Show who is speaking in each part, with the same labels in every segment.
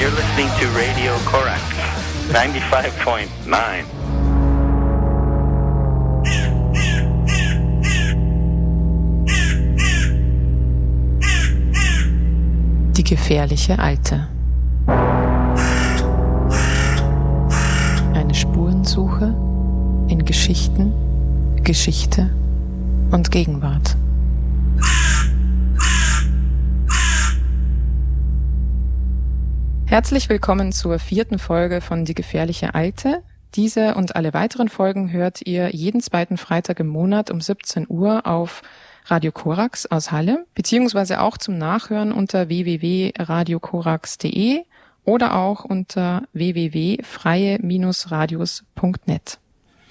Speaker 1: You're listening to Radio Korax 95.9.
Speaker 2: Die gefährliche Alte. Eine Spurensuche in Geschichten, Geschichte und Gegenwart. Herzlich willkommen zur 4. Folge von Die gefährliche Alte. Diese und alle weiteren Folgen hört ihr jeden 2. Freitag im Monat um 17 Uhr auf Radio Korax aus Halle, beziehungsweise auch zum Nachhören unter www.radiokorax.de oder auch unter www.freie-radios.net.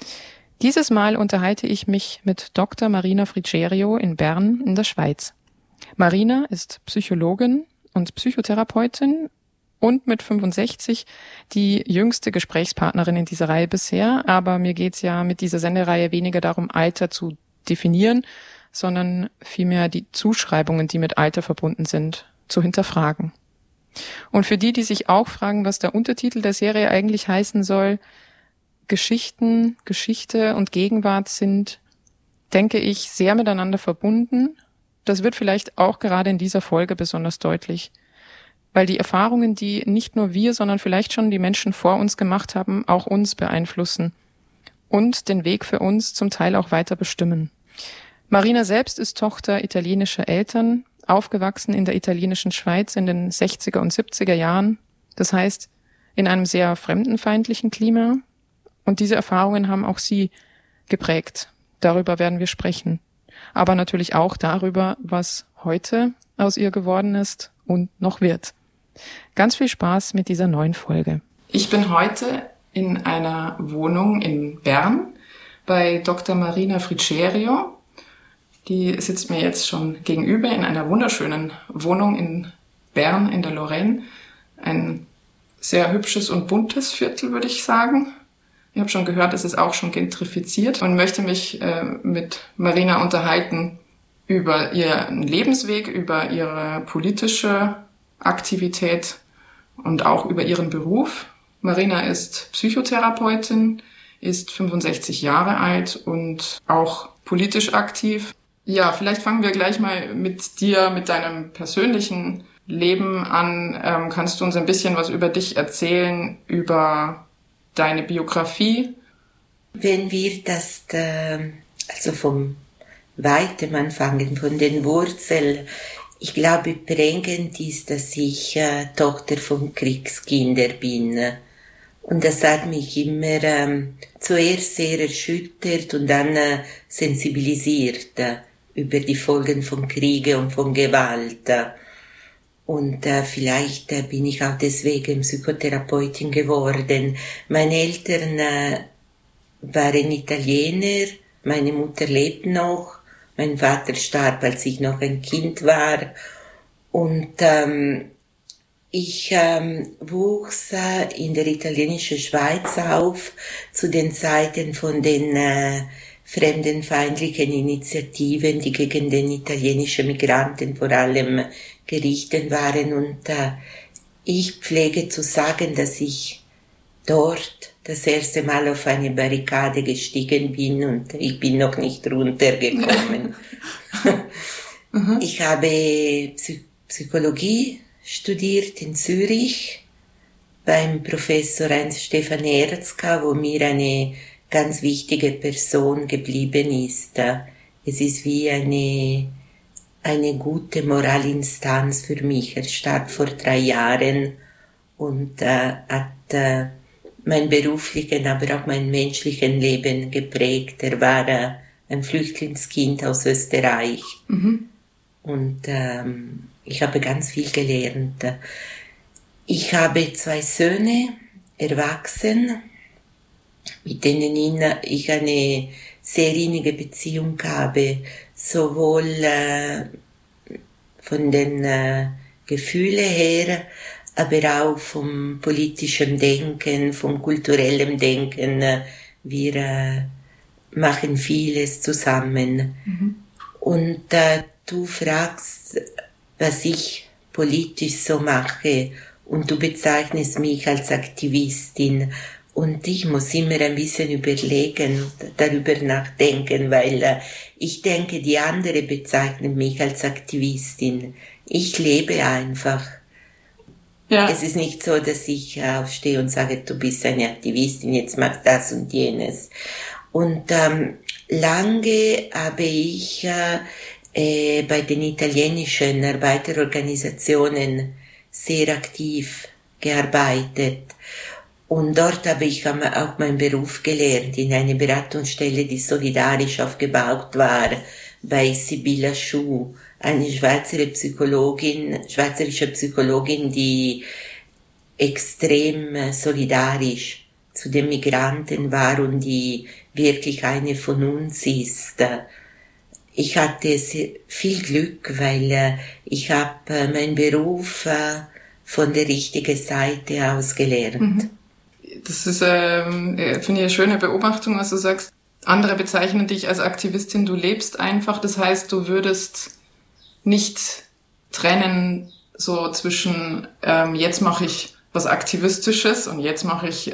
Speaker 2: Dieses Mal unterhalte ich mich mit Dr. Marina Frigerio in Bern in der Schweiz. Marina ist Psychologin und Psychotherapeutin und mit 65 die jüngste Gesprächspartnerin in dieser Reihe bisher. Aber mir geht's ja mit dieser Sendereihe weniger darum, Alter zu definieren, sondern vielmehr die Zuschreibungen, die mit Alter verbunden sind, zu hinterfragen. Und für die sich auch fragen, was der Untertitel der Serie eigentlich heißen soll, Geschichten, Geschichte und Gegenwart sind, denke ich, sehr miteinander verbunden. Das wird vielleicht auch gerade in dieser Folge besonders deutlich, weil die Erfahrungen, die nicht nur wir, sondern vielleicht schon die Menschen vor uns gemacht haben, auch uns beeinflussen und den Weg für uns zum Teil auch weiter bestimmen. Marina selbst ist Tochter italienischer Eltern, aufgewachsen in der italienischen Schweiz in den 60er und 70er Jahren. Das heißt, in einem sehr fremdenfeindlichen Klima. Und diese Erfahrungen haben auch sie geprägt. Darüber werden wir sprechen. Aber natürlich auch darüber, was heute aus ihr geworden ist und noch wird. Ganz viel Spaß mit dieser neuen Folge. Ich bin heute in einer Wohnung in Bern bei Dr. Marina Frigerio. Die sitzt mir jetzt schon gegenüber in einer wunderschönen Wohnung in Bern in der Lorraine. Ein sehr hübsches und buntes Viertel, würde ich sagen. Ich habe schon gehört, es ist auch schon gentrifiziert und möchte mich mit Marina unterhalten über ihren Lebensweg, über ihre politische Aktivität und auch über ihren Beruf. Marina ist Psychotherapeutin, ist 65 Jahre alt und auch politisch aktiv. Ja, vielleicht fangen wir gleich mal mit dir, mit deinem persönlichen Leben an. Kannst du uns ein bisschen was über dich erzählen, über deine Biografie?
Speaker 3: Wenn wir das also vom Weitem anfangen, von den Wurzeln, ich glaube, prägend ist, dass ich Tochter von Kriegskindern bin. Und das hat mich immer zuerst sehr erschüttert und dann sensibilisiert über die Folgen von Kriege und von Gewalt. Und vielleicht bin ich auch deswegen Psychotherapeutin geworden. Meine Eltern waren Italiener, meine Mutter lebt noch, mein Vater starb, als ich noch ein Kind war. Und ich wuchs in der italienischen Schweiz auf, zu den Zeiten von den fremdenfeindlichen Initiativen, die gegen den italienischen Migranten vor allem gerichtet waren. Und ich pflege zu sagen, dass ich dort das erste Mal auf eine Barrikade gestiegen bin und ich bin noch nicht runtergekommen. Ich habe Psychologie studiert in Zürich beim Professor Heinz-Stefan Erzka, wo mir eine ganz wichtige Person geblieben ist. Es ist wie eine gute Moralinstanz für mich. Er starb vor 3 Jahren und hat mein beruflichen, aber auch mein menschlichen Leben geprägt. Er war ein Flüchtlingskind aus Österreich. Und ich habe ganz viel gelernt. Ich habe 2 Söhne, erwachsen, mit denen ich eine sehr innige Beziehung habe, sowohl von den Gefühlen her, aber auch vom politischen Denken, vom kulturellen Denken. Wir machen vieles zusammen. Und du fragst, was ich politisch so mache und du bezeichnest mich als Aktivistin. Und ich muss immer ein bisschen überlegen, darüber nachdenken, weil ich denke, die andere bezeichnen mich als Aktivistin. Ich lebe einfach. Ja. Es ist nicht so, dass ich aufstehe und sage, du bist eine Aktivistin, jetzt machst das und jenes. Und lange habe ich bei den italienischen Arbeiterorganisationen sehr aktiv gearbeitet. Und dort habe ich auch meinen Beruf gelernt, in einer Beratungsstelle, die solidarisch aufgebaut war, bei Sibylla Schuh, eine schweizerische Psychologin, die extrem solidarisch zu den Migranten war und die wirklich eine von uns ist. Ich hatte viel Glück, weil ich habe meinen Beruf von der richtigen Seite aus gelernt.
Speaker 2: Mhm. Das ist, finde ich, eine schöne Beobachtung, was du sagst. Andere bezeichnen dich als Aktivistin, du lebst einfach. Das heißt, du würdest nicht trennen so zwischen jetzt mache ich was Aktivistisches und jetzt mache ich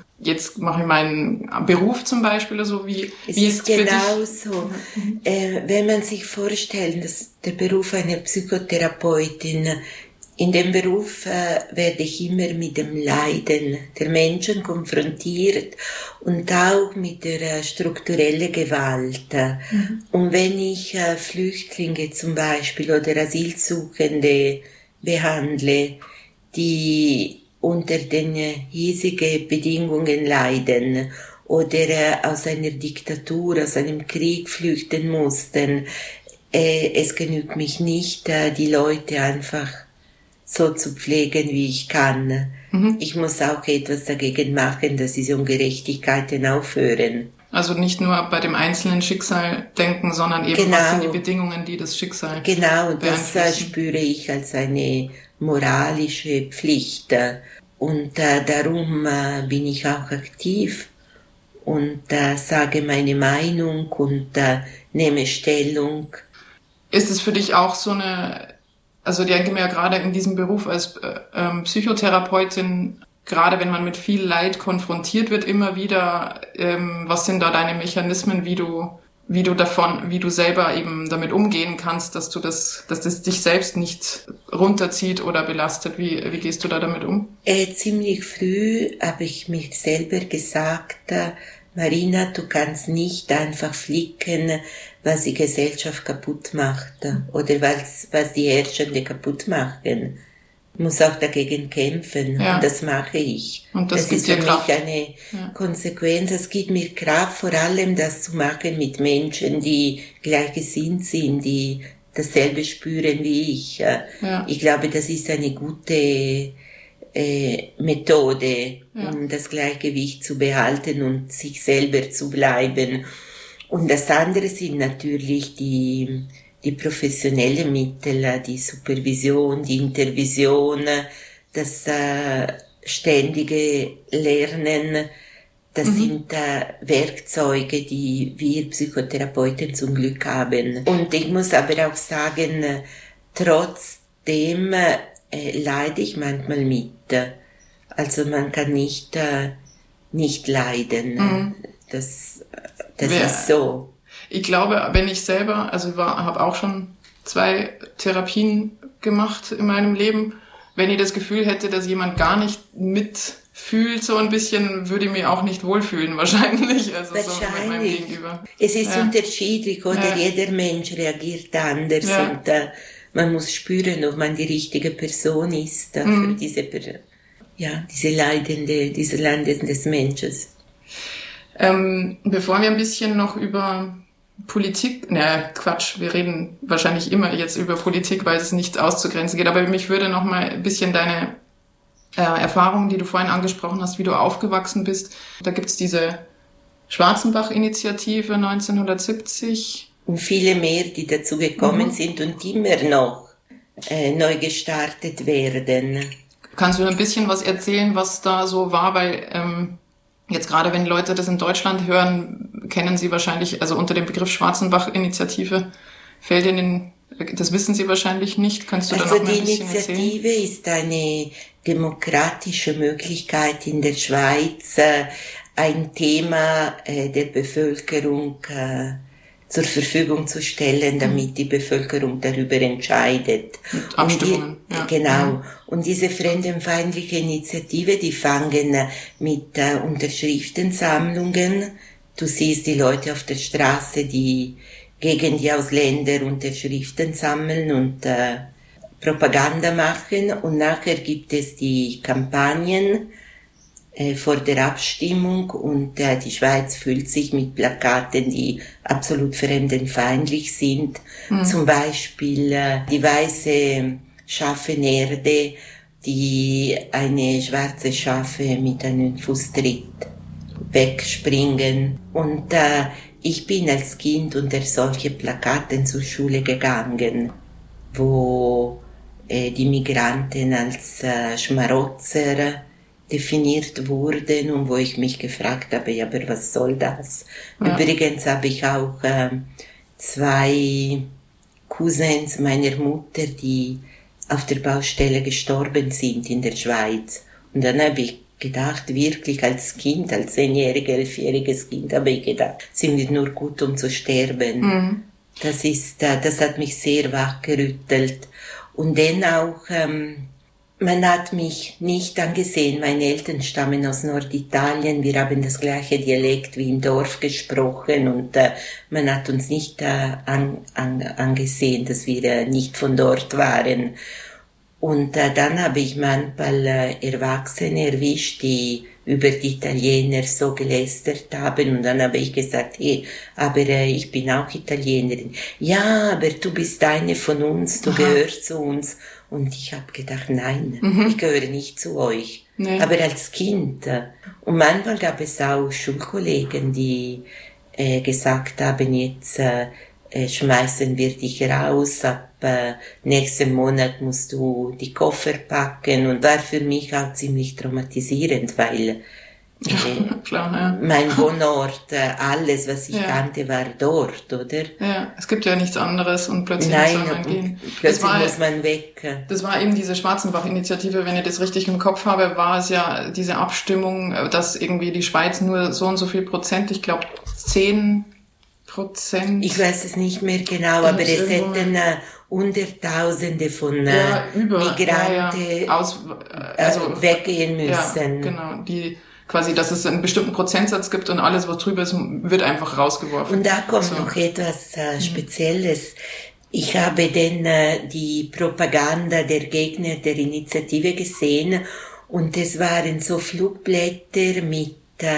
Speaker 2: meinen Beruf zum Beispiel oder so. Wie ist
Speaker 3: genau so. Wenn man sich vorstellt, dass der Beruf einer Psychotherapeutin, in dem Beruf werde ich immer mit dem Leiden der Menschen konfrontiert und auch mit der strukturellen Gewalt. Mhm. Und wenn ich Flüchtlinge zum Beispiel oder Asylsuchende behandle, die unter den hiesigen Bedingungen leiden oder aus einer Diktatur, aus einem Krieg flüchten mussten, es genügt mich nicht, die Leute einfach so zu pflegen, wie ich kann. Mhm. Ich muss auch etwas dagegen machen, dass diese Ungerechtigkeiten aufhören.
Speaker 2: Also nicht nur bei dem einzelnen Schicksal denken, sondern eben was sind die Bedingungen, die das Schicksal
Speaker 3: genau, das spüre ich als eine moralische Pflicht. Und darum bin ich auch aktiv und sage meine Meinung und nehme Stellung.
Speaker 2: Ist es für dich auch so eine... Also ich denke mir ja gerade in diesem Beruf als Psychotherapeutin, gerade wenn man mit viel Leid konfrontiert wird, immer wieder, was sind da deine Mechanismen, wie du selber eben damit umgehen kannst, dass das dich selbst nicht runterzieht oder belastet? Wie gehst du da damit um?
Speaker 3: Ziemlich früh habe ich mir selber gesagt, Marina, du kannst nicht einfach flicken, was die Gesellschaft kaputt macht oder was die Herrschende kaputt machen. Ich muss auch dagegen kämpfen und das mache ich.
Speaker 2: Und das
Speaker 3: ist für mich eine Konsequenz. Es gibt mir Kraft, vor allem das zu machen mit Menschen, die gleichgesinnt sind, die dasselbe spüren wie ich. Ja. Ich glaube, das ist eine gute Methode, um das Gleichgewicht zu behalten und sich selber zu bleiben. Und das andere sind natürlich die professionellen Mittel, die Supervision, die Intervision, das ständige Lernen. Das sind Werkzeuge, die wir Psychotherapeuten zum Glück haben. Und ich muss aber auch sagen, trotzdem leide ich manchmal mit. Also man kann nicht leiden. Mhm. Das ist so.
Speaker 2: Ich glaube, wenn ich selber, also habe auch schon 2 Therapien gemacht in meinem Leben, wenn ich das Gefühl hätte, dass jemand gar nicht mitfühlt, so ein bisschen, würde ich mich auch nicht wohlfühlen, wahrscheinlich. Also so mit meinem Gegenüber.
Speaker 3: Es ist unterschiedlich, oder? Jeder Mensch reagiert anders und man muss spüren, ob man die richtige Person ist für diese Leiden des Menschen.
Speaker 2: Bevor wir ein bisschen noch über Politik, wir reden wahrscheinlich immer jetzt über Politik, weil es nicht auszugrenzen geht, aber mich würde noch mal ein bisschen deine Erfahrungen, die du vorhin angesprochen hast, wie du aufgewachsen bist. Da gibt's diese Schwarzenbach-Initiative 1970.
Speaker 3: Und viele mehr, die dazu gekommen sind und immer noch neu gestartet werden.
Speaker 2: Kannst du ein bisschen was erzählen, was da so war, weil jetzt gerade wenn Leute das in Deutschland hören, kennen sie wahrscheinlich, also unter dem Begriff Schwarzenbach-Initiative das wissen sie wahrscheinlich nicht. Kannst du da noch mal ein bisschen erzählen?
Speaker 3: Die Initiative ist eine demokratische Möglichkeit in der Schweiz, ein Thema der Bevölkerung zur Verfügung zu stellen, damit die Bevölkerung darüber entscheidet.
Speaker 2: Mit Abstimmungen.
Speaker 3: Genau. Und diese fremdenfeindliche Initiative, die fangen mit Unterschriftensammlungen. Du siehst die Leute auf der Straße, die gegen die Ausländer Unterschriften sammeln und Propaganda machen. Und nachher gibt es die Kampagnen vor der Abstimmung und die Schweiz füllt sich mit Plakaten, die absolut fremdenfeindlich sind. Zum Beispiel die weiße Schafenerde, die eine schwarze Schafe mit einem Fußtritt wegspringen. Und ich bin als Kind unter solche Plakaten zur Schule gegangen, wo die Migranten als Schmarotzer definiert wurden und wo ich mich gefragt habe, ja, aber was soll das? Ja. Übrigens habe ich auch 2 Cousins meiner Mutter, die auf der Baustelle gestorben sind in der Schweiz. Und dann habe ich gedacht, wirklich als Kind, als 10-jähriges, 11-jähriges Kind, habe ich gedacht, sind wir nur gut, um zu sterben. Das hat mich sehr wachgerüttelt. Und dann auch, man hat mich nicht angesehen. Meine Eltern stammen aus Norditalien. Wir haben das gleiche Dialekt wie im Dorf gesprochen und man hat uns nicht angesehen, dass wir nicht von dort waren. Und dann habe ich manchmal Erwachsene erwischt, die über die Italiener so gelästert haben. Und dann habe ich gesagt, hey, aber ich bin auch Italienerin. Ja, aber du bist eine von uns, du gehörst zu uns. Und ich habe gedacht, nein, ich gehöre nicht zu euch. Nee. Aber als Kind. Und manchmal gab es auch Schulkollegen, die gesagt haben, jetzt schmeißen wir dich raus, ab nächsten Monat musst du die Koffer packen. Und war für mich auch ziemlich traumatisierend, weil
Speaker 2: klar, ja.
Speaker 3: Mein Wohnort, alles, was ich kannte, war dort, oder?
Speaker 2: Ja, es gibt ja nichts anderes und plötzlich muss man gehen.
Speaker 3: Plötzlich muss man weg.
Speaker 2: Das war eben diese Schwarzenbach-Initiative, wenn ich das richtig im Kopf habe, war es ja diese Abstimmung, dass irgendwie die Schweiz nur so und so viel Prozent, ich glaube 10%.
Speaker 3: Ich weiß es nicht mehr genau, aber es hätten Hunderttausende von Migranten weggehen müssen.
Speaker 2: Ja, genau, die quasi, dass es einen bestimmten Prozentsatz gibt und alles, was drüber ist, wird einfach rausgeworfen.
Speaker 3: Und da kommt noch etwas Spezielles. Ich habe dann die Propaganda der Gegner der Initiative gesehen und es waren so Flugblätter mit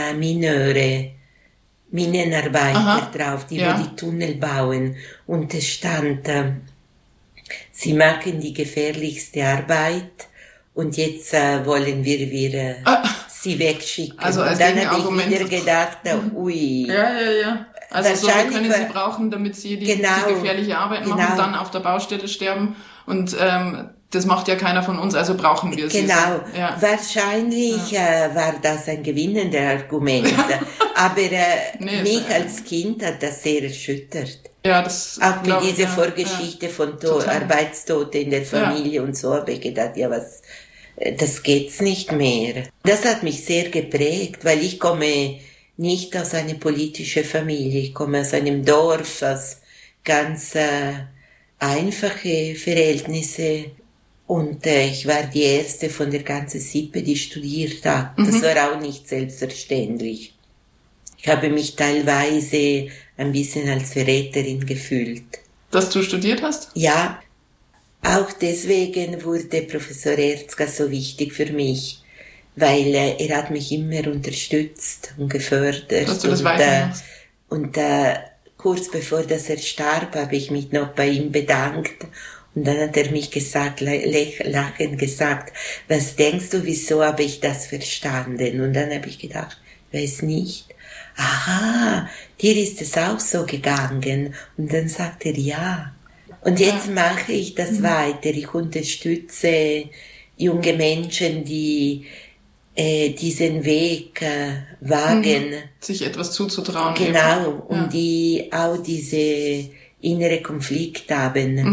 Speaker 3: Minenarbeiter drauf, die wo die Tunnel bauen. Und es stand, sie machen die gefährlichste Arbeit und jetzt wollen wir sie wegschicken.
Speaker 2: Also als
Speaker 3: und dann habe
Speaker 2: ich
Speaker 3: wieder gedacht, ui.
Speaker 2: Ja. Also so, wir können sie brauchen, damit sie die gefährliche Arbeit machen und dann auf der Baustelle sterben. Und das macht ja keiner von uns, also brauchen wir sie.
Speaker 3: Genau. Ja. Wahrscheinlich war das ein gewinnender Argument. Aber mich als Kind hat das sehr erschüttert.
Speaker 2: Ja, das
Speaker 3: auch mit dieser Vorgeschichte von Arbeitstoten in der Familie und so habe ich gedacht, das geht's nicht mehr. Das hat mich sehr geprägt, weil ich komme nicht aus einer politischen Familie. Ich komme aus einem Dorf, aus ganz einfache Verhältnisse. Und ich war die erste von der ganzen Sippe, die studiert hat. Das war auch nicht selbstverständlich. Ich habe mich teilweise ein bisschen als Verräterin gefühlt.
Speaker 2: Dass du studiert hast?
Speaker 3: Ja. Auch deswegen wurde Professor Erzka so wichtig für mich, weil er hat mich immer unterstützt und gefördert.
Speaker 2: Dass du das weitermachst.
Speaker 3: Und kurz bevor er starb, habe ich mich noch bei ihm bedankt. Und dann hat er mich gesagt, lachend gesagt, was denkst du, wieso habe ich das verstanden? Und dann habe ich gedacht, weiß nicht. Aha, dir ist es auch so gegangen. Und dann sagt er, ja. Und jetzt mache ich das weiter. Ich unterstütze junge Menschen, die diesen Weg wagen.
Speaker 2: Sich etwas zuzutrauen.
Speaker 3: Genau, und die auch diese innere Konflikt haben.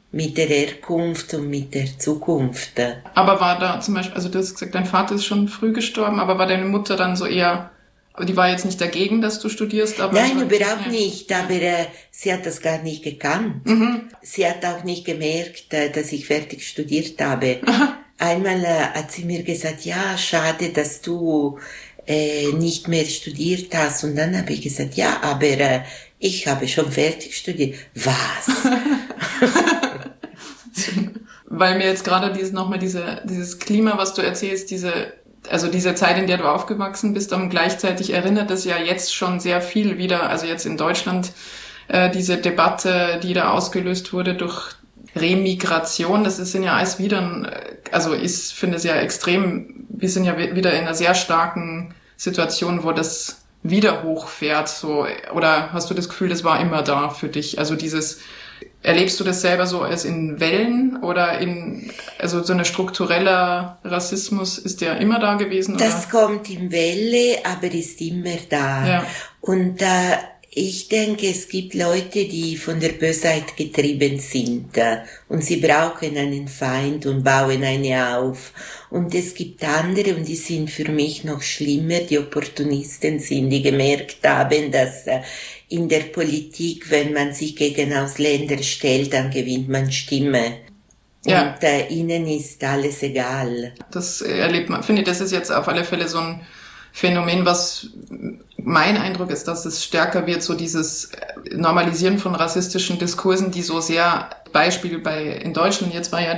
Speaker 3: mit der Herkunft und mit der Zukunft.
Speaker 2: Aber war da zum Beispiel, also du hast gesagt, dein Vater ist schon früh gestorben, aber war deine Mutter dann so eher, die war jetzt nicht dagegen, dass du studierst? Aber
Speaker 3: nein, überhaupt nicht, aber sie hat das gar nicht gekannt. Sie hat auch nicht gemerkt, dass ich fertig studiert habe. Einmal hat sie mir gesagt, ja, schade, dass du nicht mehr studiert hast. Und dann habe ich gesagt, ja, aber ich habe schon fertig studiert. Was?
Speaker 2: Weil mir jetzt gerade dieses Klima, was du erzählst, diese Zeit, in der du aufgewachsen bist, und gleichzeitig erinnert es ja jetzt schon sehr viel wieder, also jetzt in Deutschland, diese Debatte, die da ausgelöst wurde durch Remigration, das ist ja alles wieder, also ich finde es ja extrem, wir sind ja wieder in einer sehr starken Situation, wo das wieder hochfährt, so, oder hast du das Gefühl, das war immer da für dich? Also erlebst du das selber so als in Wellen oder also so ein struktureller Rassismus, ist der immer da gewesen? Oder?
Speaker 3: Das kommt in Welle, aber ist immer da.
Speaker 2: Ja.
Speaker 3: Und ich denke, es gibt Leute, die von der Bösheit getrieben sind und sie brauchen einen Feind und bauen eine auf. Und es gibt andere, und die sind für mich noch schlimmer, die Opportunisten sind, die gemerkt haben, dass in der Politik, wenn man sich gegen Ausländer stellt, dann gewinnt man Stimme.
Speaker 2: Ja.
Speaker 3: Und ihnen ist alles egal.
Speaker 2: Das erlebt man. Finde ich, das ist jetzt auf alle Fälle so ein Phänomen, was mein Eindruck ist, dass es stärker wird, so dieses Normalisieren von rassistischen Diskursen, die so sehr, Beispiel in Deutschland jetzt war ja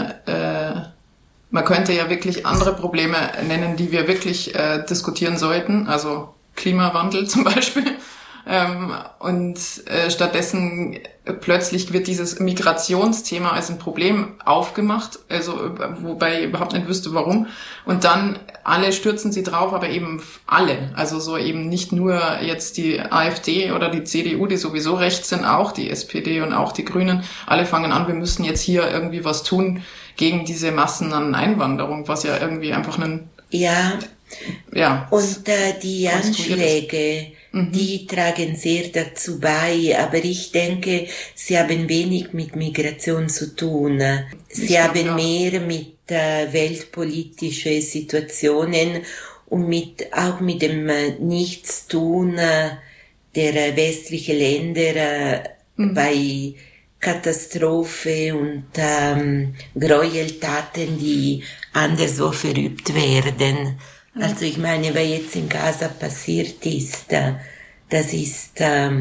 Speaker 2: man könnte ja wirklich andere Probleme nennen, die wir wirklich diskutieren sollten, also Klimawandel zum Beispiel. Und stattdessen plötzlich wird dieses Migrationsthema als ein Problem aufgemacht, also wobei ich überhaupt nicht wüsste, warum. Und dann alle stürzen sie drauf, aber eben alle. Also so eben nicht nur jetzt die AfD oder die CDU, die sowieso rechts sind, auch die SPD und auch die Grünen. Alle fangen an, wir müssen jetzt hier irgendwie was tun gegen diese Massen an Einwanderung, was ja irgendwie einfach
Speaker 3: Ja. Und die Anschläge, die tragen sehr dazu bei, aber ich denke, sie haben wenig mit Migration zu tun. Sie haben mehr mit weltpolitischen Situationen und auch mit dem Nichtstun der westlichen Länder bei Katastrophe und Gräueltaten, die anderswo verübt werden. Also ich meine, was jetzt in Gaza passiert ist, das ist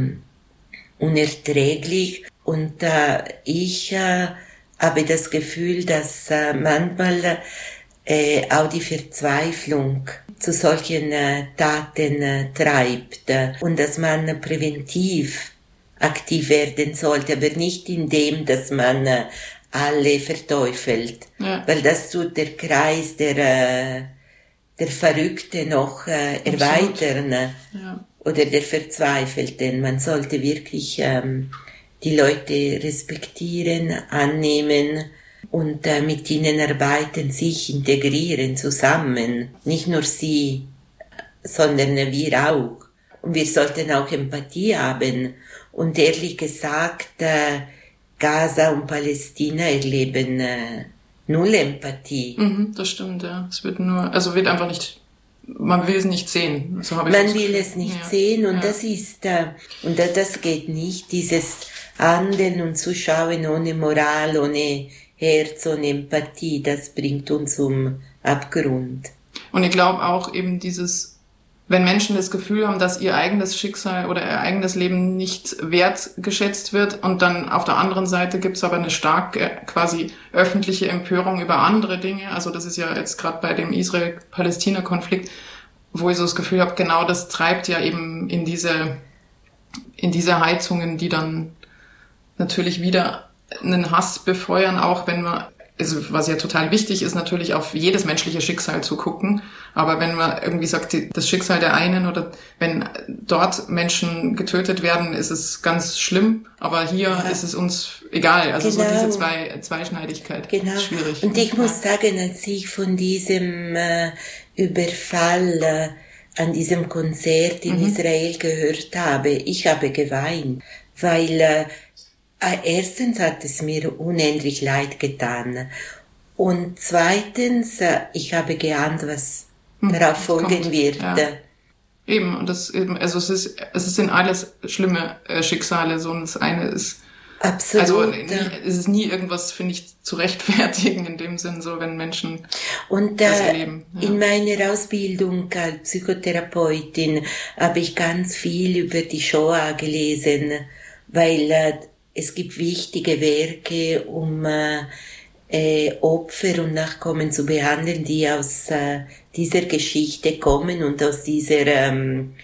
Speaker 3: unerträglich, und ich habe das Gefühl, dass manchmal auch die Verzweiflung zu solchen Taten treibt und dass man präventiv aktiv werden sollte, aber nicht indem, dass man alle verteufelt, weil das tut der Kreis der Verrückte noch erweitern, oder der Verzweifelten. Man sollte wirklich die Leute respektieren, annehmen und mit ihnen arbeiten, sich integrieren zusammen. Nicht nur sie, sondern wir auch. Und wir sollten auch Empathie haben. Und ehrlich gesagt, Gaza und Palästina erleben null Empathie.
Speaker 2: Das stimmt, ja. Es wird einfach nicht, man will es nicht sehen. So habe ich
Speaker 3: man will es nicht sehen, und das ist, und das geht nicht, dieses Handeln und Zuschauen ohne Moral, ohne Herz, ohne Empathie, das bringt uns zum Abgrund.
Speaker 2: Und ich glaube auch eben wenn Menschen das Gefühl haben, dass ihr eigenes Schicksal oder ihr eigenes Leben nicht wertgeschätzt wird, und dann auf der anderen Seite gibt's aber eine starke quasi öffentliche Empörung über andere Dinge. Also das ist ja jetzt gerade bei dem Israel-Palästina-Konflikt, wo ich so das Gefühl habe, genau das treibt ja eben in diese Heizungen, die dann natürlich wieder einen Hass befeuern, auch wenn man, also was ja total wichtig ist, natürlich auf jedes menschliche Schicksal zu gucken. Aber wenn man irgendwie sagt, das Schicksal der einen, oder wenn dort Menschen getötet werden, ist es ganz schlimm. Aber hier ist es uns egal. Also so diese Zweischneidigkeit ist schwierig.
Speaker 3: Und ich muss sagen, als ich von diesem Überfall an diesem Konzert in Israel gehört habe, ich habe geweint, weil Erstens hat es mir unendlich leid getan. Und zweitens, ich habe geahnt, was darauf folgen wird.
Speaker 2: Ja. Eben, und das eben, also es sind alles schlimme Schicksale, so, und das eine ist,
Speaker 3: absolut.
Speaker 2: Also es ist nie irgendwas, finde ich, zu rechtfertigen in dem Sinn, so, wenn Menschen das erleben. Ja.
Speaker 3: In meiner Ausbildung als Psychotherapeutin habe ich ganz viel über die Shoah gelesen, weil es gibt wichtige Werke, um Opfer und Nachkommen zu behandeln, die aus dieser Geschichte kommen und aus dieser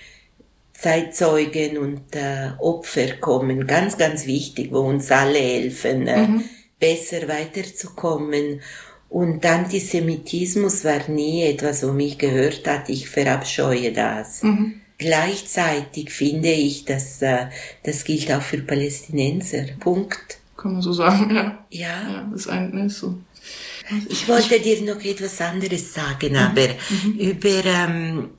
Speaker 3: Zeitzeugen und Opfer kommen. Ganz, ganz wichtig, wo uns alle helfen, besser weiterzukommen. Und Antisemitismus war nie etwas, wo mich gehört hat, ich verabscheue das. Gleichzeitig finde ich, dass das gilt auch für Palästinenser. Punkt.
Speaker 2: Kann man so sagen, ja.
Speaker 3: Ja.
Speaker 2: Das eine ist so.
Speaker 3: Ich wollte dir noch etwas anderes sagen, aber über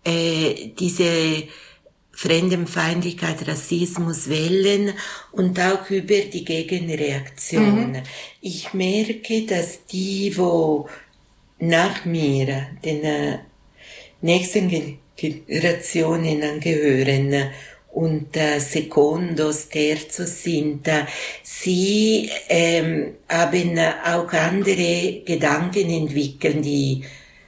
Speaker 3: diese Fremdenfeindlichkeit, Rassismus, Wellen und auch über die Gegenreaktion. Ich merke, dass die, wo nach mir, den nächsten Generationen angehören und Secondos, Terzos sind, sie haben auch andere Gedanken entwickelt, die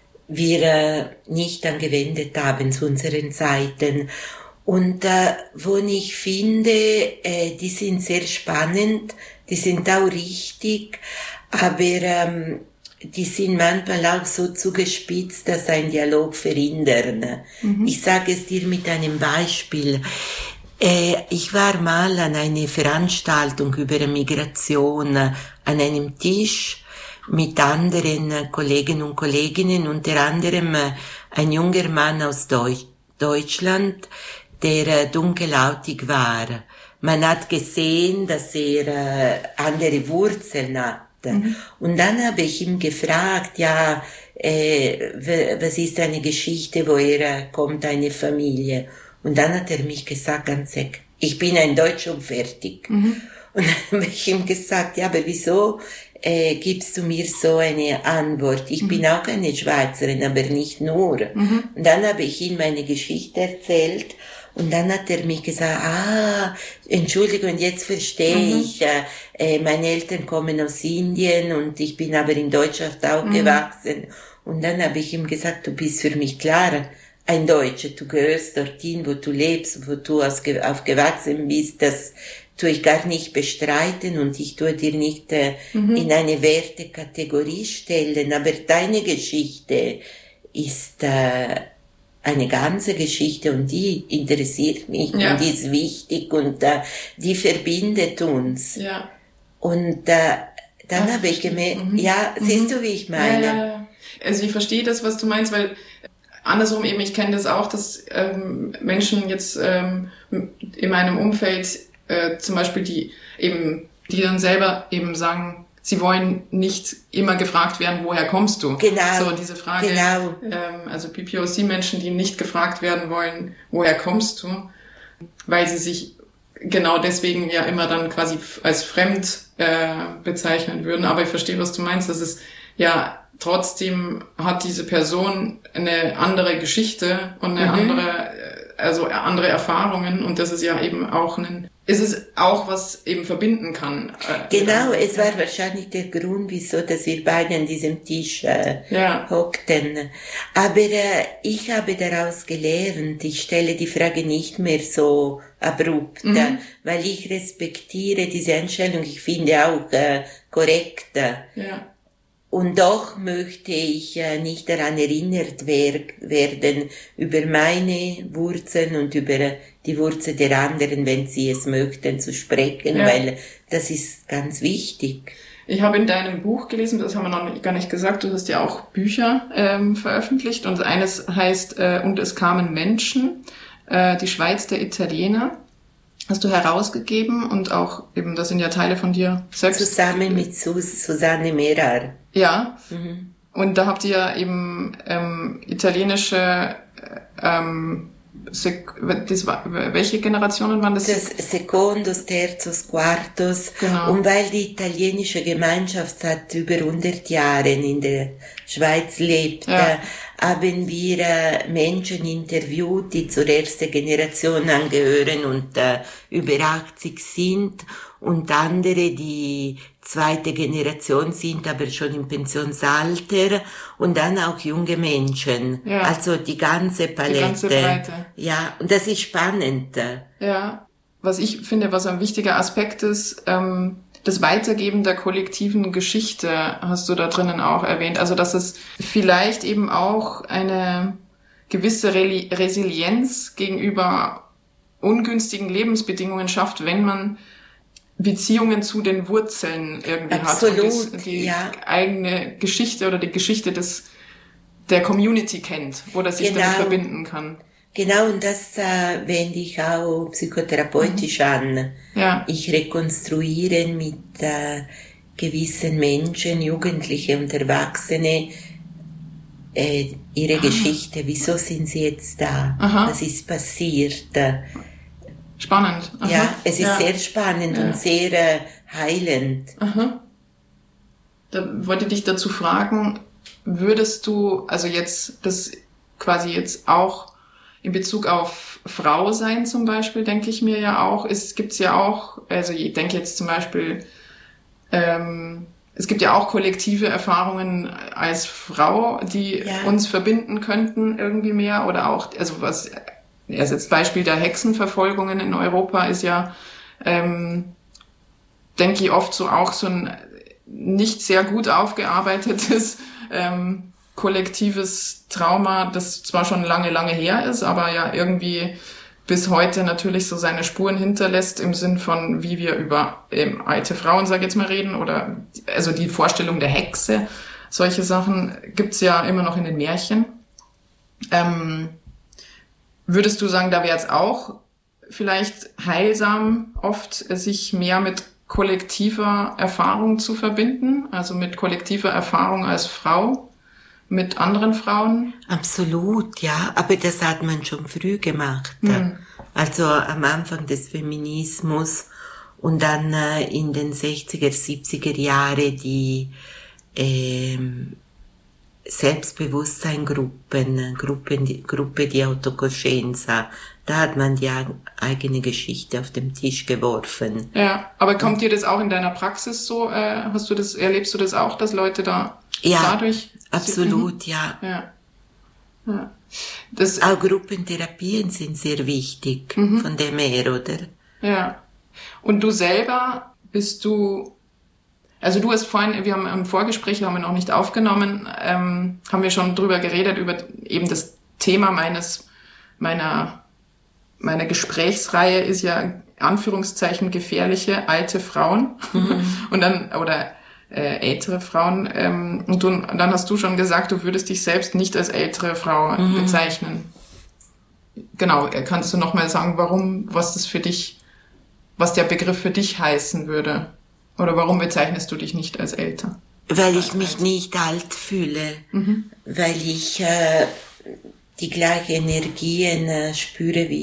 Speaker 3: wir nicht angewendet haben zu unseren Zeiten. Und wo ich finde, die sind sehr spannend, die sind auch richtig, aber die sind manchmal auch so zugespitzt, dass ein Dialog verhindern. Ich sage es dir mit einem Beispiel. Ich war mal an einer Veranstaltung über Migration an einem Tisch mit anderen Kollegen und Kolleginnen, unter anderem ein junger Mann aus Deutschland, der dunkelhäutig war. Man hat gesehen, dass er andere Wurzeln hat. Und dann habe ich ihn gefragt, was ist eine Geschichte, woher kommt eine Familie? Und dann hat er mich gesagt, ganz ehrlich, ich bin ein Deutscher und fertig. Und dann habe ich ihm gesagt, aber wieso gibst du mir so eine Antwort? Ich bin auch eine Schweizerin, aber nicht nur. Und dann habe ich ihm meine Geschichte erzählt. Und dann hat er mich gesagt, Entschuldigung, jetzt verstehe ich, meine Eltern kommen aus Indien und ich bin aber in Deutschland aufgewachsen. Und dann habe ich ihm gesagt, du bist für mich klar, ein Deutscher, du gehörst dorthin, wo du lebst, wo du aufgewachsen bist, das tue ich gar nicht bestreiten und ich tue dir nicht in eine Wertekategorie stellen, aber deine Geschichte ist eine ganze Geschichte und die interessiert mich und die ist wichtig und die verbindet uns.
Speaker 2: Ja.
Speaker 3: Und dann habe ich gemerkt, siehst du, wie ich meine?
Speaker 2: Ja. Also ich verstehe das, was du meinst, weil andersrum eben, ich kenne das auch, dass Menschen jetzt in meinem Umfeld zum Beispiel die dann selber eben sagen, sie wollen nicht immer gefragt werden, woher kommst du?
Speaker 3: Genau.
Speaker 2: So diese Frage.
Speaker 3: Genau.
Speaker 2: Also PPOC-Menschen, die nicht gefragt werden wollen, woher kommst du? Weil sie sich genau deswegen ja immer dann quasi als fremd bezeichnen würden. Aber ich verstehe, was du meinst. Das ist ja trotzdem hat diese Person eine andere Geschichte und eine andere Erfahrungen und das ist ja eben auch ist es auch, was eben verbinden kann.
Speaker 3: Genau, es war wahrscheinlich der Grund, wieso, dass wir beide an diesem Tisch hockten. Aber ich habe daraus gelernt, ich stelle die Frage nicht mehr so abrupt, weil ich respektiere diese Einstellung, ich finde auch korrekt.
Speaker 2: Ja.
Speaker 3: Und doch möchte ich nicht daran erinnert werden über meine Wurzeln und über die Wurzeln der anderen, wenn sie es möchten, zu sprechen, weil das ist ganz wichtig.
Speaker 2: Ich habe in deinem Buch gelesen, das haben wir noch gar nicht gesagt, du hast ja auch Bücher veröffentlicht und eines heißt Und es kamen Menschen, die Schweiz der Italiener. Hast du herausgegeben und auch eben, das sind ja Teile von dir selbst.
Speaker 3: Zusammen mit Susanne Merar.
Speaker 2: Ja. Und da habt ihr eben italienische welche Generationen waren das?
Speaker 3: Das Secundus, Tertius, Quartus.
Speaker 2: Genau.
Speaker 3: Und weil die italienische Gemeinschaft seit über 100 Jahren in der Schweiz lebt, haben wir Menschen interviewt, die zur ersten Generation angehören und über 80 sind, und andere, die zweite Generation sind, aber schon im Pensionsalter, und dann auch junge Menschen. Ja. Also die ganze Palette. Die ganze Breite. Ja, und das ist spannend.
Speaker 2: Ja, was ich finde, was ein wichtiger Aspekt ist, das Weitergeben der kollektiven Geschichte hast du da drinnen auch erwähnt. Also dass es vielleicht eben auch eine gewisse Resilienz gegenüber ungünstigen Lebensbedingungen schafft, wenn man Beziehungen zu den Wurzeln irgendwie
Speaker 3: Absolut,
Speaker 2: hat und die eigene Geschichte oder die Geschichte der Community kennt oder sich damit verbinden kann.
Speaker 3: Genau, und das wende ich auch psychotherapeutisch an. Ja. Ich rekonstruiere mit gewissen Menschen, Jugendliche und Erwachsene, ihre Geschichte. Wieso sind sie jetzt da? Aha. Was ist passiert?
Speaker 2: Spannend. Aha.
Speaker 3: Ja, es ist sehr spannend und sehr heilend.
Speaker 2: Aha. Da wollte ich dich dazu fragen, würdest du, also jetzt, das quasi jetzt auch in Bezug auf Frau sein zum Beispiel, denke ich mir ja auch, gibt's ja auch, also ich denke jetzt zum Beispiel, es gibt ja auch kollektive Erfahrungen als Frau, die uns verbinden könnten irgendwie mehr, oder auch, also was, also jetzt Beispiel der Hexenverfolgungen in Europa ist ja, denke ich, oft so auch so ein nicht sehr gut aufgearbeitetes kollektives Trauma, das zwar schon lange, lange her ist, aber ja irgendwie bis heute natürlich so seine Spuren hinterlässt im Sinn von, wie wir über alte Frauen, sag ich jetzt mal, reden, oder also die Vorstellung der Hexe, solche Sachen gibt's ja immer noch in den Märchen. Würdest du sagen, da wäre es auch vielleicht heilsam, oft sich mehr mit kollektiver Erfahrung zu verbinden, also mit kollektiver Erfahrung als Frau, mit anderen Frauen?
Speaker 3: Absolut, ja, aber das hat man schon früh gemacht. Also am Anfang des Feminismus und dann in den 60er, 70er Jahre die Gruppe di Autocoscienza, da hat man die eigene Geschichte auf den Tisch geworfen.
Speaker 2: Ja, aber kommt dir das auch in deiner Praxis so, erlebst du das auch, dass Leute da dadurch...
Speaker 3: Absolut, ja. Auch Gruppentherapien sind sehr wichtig, von dem her, oder?
Speaker 2: Ja. Und du selber also du hast vorhin, wir haben im Vorgespräch, haben wir noch nicht aufgenommen, haben wir schon drüber geredet, über eben das Thema meiner Gesprächsreihe ist ja, Anführungszeichen, gefährliche alte Frauen. Und dann, oder ältere Frauen. Und dann hast du schon gesagt, du würdest dich selbst nicht als ältere Frau bezeichnen. Genau, kannst du noch mal sagen, was der Begriff für dich heißen würde? Oder warum bezeichnest du dich nicht als älter?
Speaker 3: Weil ich mich nicht alt fühle, weil ich die gleichen Energien spüre wie